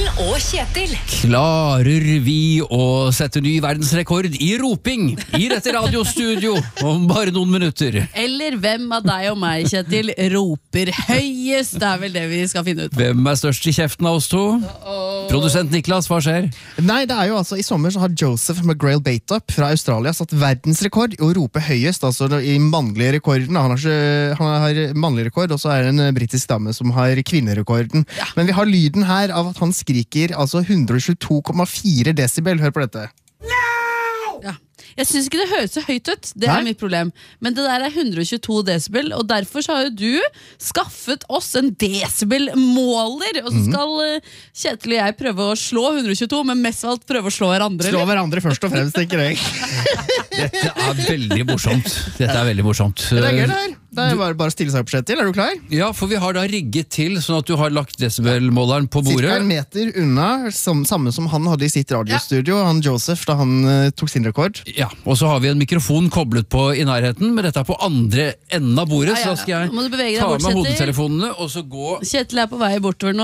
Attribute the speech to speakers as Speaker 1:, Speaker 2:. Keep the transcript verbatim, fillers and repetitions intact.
Speaker 1: og Kjetil.
Speaker 2: Klarer vi å sette ny verdensrekord i roping i dette radiostudio om bare noen minutter?
Speaker 3: Eller hvem av deg og meg, Kjetil, roper høyest? Det er vel det vi skal finne ut.
Speaker 2: Hvem er størst i kjeften av oss to?
Speaker 3: Oh.
Speaker 2: Produsent Niklas, hva skjer?
Speaker 4: Nei, det er jo altså I sommer så har Joseph McGrail Bateup fra Australia satt verdensrekord i å rope høyest, altså i mannlige rekorden. Han har, ikke, han har mannlig rekord, og så er det en britisk dame som har kvinnerekorden. Ja. Men vi har lyden her av at han skriker altså hundre og tjueto komma fire desibel. Hør på dette.
Speaker 3: Ja. Jeg synes ikke det høres så høyt ut. Det
Speaker 4: Nei?
Speaker 3: er mitt problem. Men det der er hundre og tjueto desibel, og derfor så har jo du skaffet oss en desibelmåler. Og så skal uh, Kjetil og jeg prøve å slå hundre og tjueto, men mest av alt prøve å slå hverandre.
Speaker 4: Slå hverandre først og fremst, tenker jeg.
Speaker 2: Dette er veldig morsomt. Dette er veldig morsomt.
Speaker 4: Det er gøy det her. Det er bare, bare stille seg opp, Kjetil. Er du klar?
Speaker 2: Ja, for vi har da rigget til sånn at du har lagt desibelmåleren på bordet.
Speaker 4: Cirka en meter unna, som, samme som han hadde i sitt radiostudio, han Joseph, da han uh, tok sin rekord.
Speaker 2: Ja, og så har vi en mikrofon koblet på i nærheten, men dette er på andre enden av bordet,
Speaker 3: Ja, ja, ja.
Speaker 2: så da skal
Speaker 3: Nå må du bevege
Speaker 2: jeg
Speaker 3: deg
Speaker 2: ta
Speaker 3: bort,
Speaker 2: med
Speaker 3: Kjetil.
Speaker 2: hodetelefonene, og så gå...
Speaker 3: Kjetil er på vei bortover nå.